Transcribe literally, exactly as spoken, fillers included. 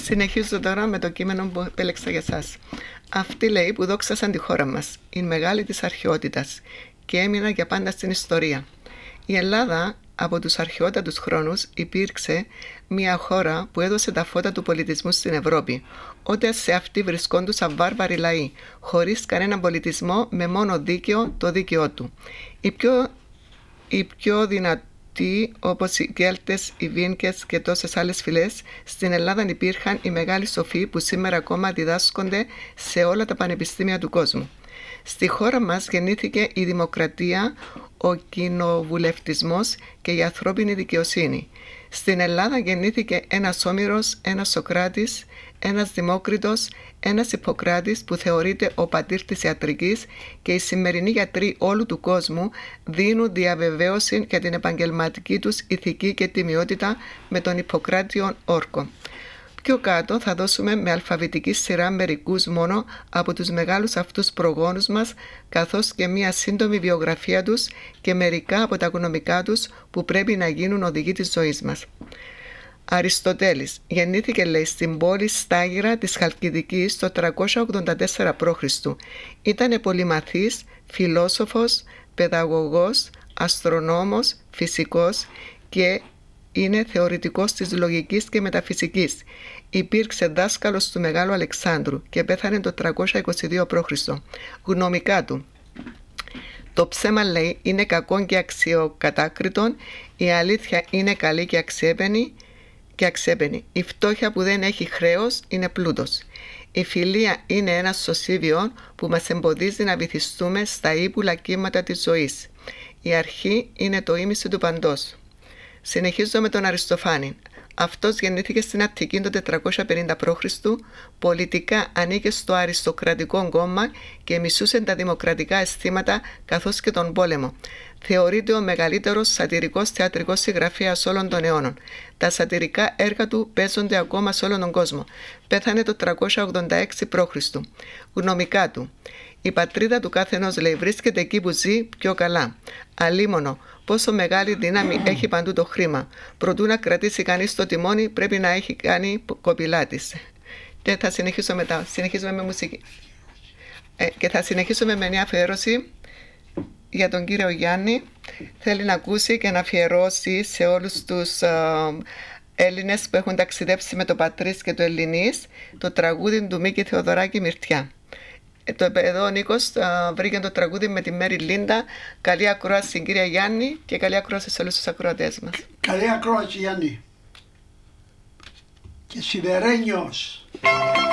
Συνεχίζω τώρα με το κείμενο που επέλεξα για σας. Αυτοί, λέει, που δόξασαν τη χώρα μας, η μεγάλη της αρχαιότητας και έμειναν για πάντα στην ιστορία. Η Ελλάδα από τους αρχαιότατους χρόνους υπήρξε μια χώρα που έδωσε τα φώτα του πολιτισμού στην Ευρώπη, όταν σε αυτή βρισκόντουσαν βάρβαροι λαοί, χωρίς κανέναν πολιτισμό, με μόνο δίκαιο το δίκαιό του. Οι πιο, οι πιο δυνατοί, όπως οι Κέλτες, οι Βίνκες και τόσες άλλες φυλές, στην Ελλάδα υπήρχαν οι μεγάλοι σοφοί που σήμερα ακόμα διδάσκονται σε όλα τα πανεπιστήμια του κόσμου. Στη χώρα μας γεννήθηκε η δημοκρατία, ο κοινοβουλευτισμός και η ανθρώπινη δικαιοσύνη. Στην Ελλάδα γεννήθηκε ένας Όμηρος, ένας Σοκράτης, ένας Δημόκριτος, ένας Ιπποκράτης που θεωρείται ο πατήρ της ιατρικής, και οι σημερινοί γιατροί όλου του κόσμου δίνουν διαβεβαίωση για την επαγγελματική τους ηθική και τιμιότητα με τον Ιπποκράτιον όρκο. Πιο κάτω θα δώσουμε με αλφαβητική σειρά μερικούς μόνο από τους μεγάλους αυτούς προγόνους μας, καθώς και μία σύντομη βιογραφία τους και μερικά από τα γνωμικά τους που πρέπει να γίνουν οδηγοί της ζωής μας. Αριστοτέλης γεννήθηκε, λέει, στην πόλη Στάγυρα της Χαλκιδικής το τριακόσια ογδόντα τέσσερα π.Χ. Ήταν πολυμαθής, φιλόσοφος, παιδαγωγός, αστρονόμος, φυσικός και είναι θεωρητικός της λογικής και μεταφυσικής. Υπήρξε δάσκαλος του Μεγάλου Αλεξάνδρου και πέθανε το τριακόσια είκοσι δύο π.Χ. Γνωμικά του. Το ψέμα, λέει, είναι κακό και αξιοκατάκριτον, η αλήθεια είναι καλή και αξέπαινη, και αξέπαινη. Η φτώχεια που δεν έχει χρέος είναι πλούτος. Η φιλία είναι ένα σωσίβιο που μας εμποδίζει να βυθιστούμε στα ύπουλα κύματα της ζωής. Η αρχή είναι το ήμιση του παντός. Συνεχίζω με τον Αριστοφάνη. Αυτός γεννήθηκε στην Αττική το τετρακόσια πενήντα π.Χ. Πολιτικά ανήκε στο αριστοκρατικό κόμμα και μισούσε τα δημοκρατικά αισθήματα καθώς και τον πόλεμο. Θεωρείται ο μεγαλύτερος σατυρικός θεατρικός συγγραφέας όλων των αιώνων. Τα σατυρικά έργα του παίζονται ακόμα σε όλον τον κόσμο. Πέθανε το τριακόσια ογδόντα έξι π.Χ. Γνωμικά του. Η πατρίδα του καθενός, λέει, βρίσκεται εκεί που ζει πιο καλά. Αλίμονο, πόσο μεγάλη δύναμη έχει παντού το χρήμα. Προτού να κρατήσει κανείς το τιμόνι, πρέπει να έχει κάνει κοπηλά της. Και θα συνεχίσω μετά. Συνεχίζουμε με μουσική. Ε, και θα συνεχίσουμε με μια αφιέρωση για τον κύριο Γιάννη. Θέλει να ακούσει και να αφιερώσει σε όλους τους uh, Έλληνες που έχουν ταξιδέψει με το Πατρίς και το Ελληνής το τραγούδι του Μίκη Θεοδωράκη Μυρτιά. Το εδώ ο Νίκος uh, βρήκε το τραγούδι με τη Μέρη Λίντα. Καλή ακρόαση, κυρία Γιάννη, και καλή ακρόαση σε όλους τους ακροατές μας. Καλή ακρόαση, Γιάννη. Και σιδερένιος.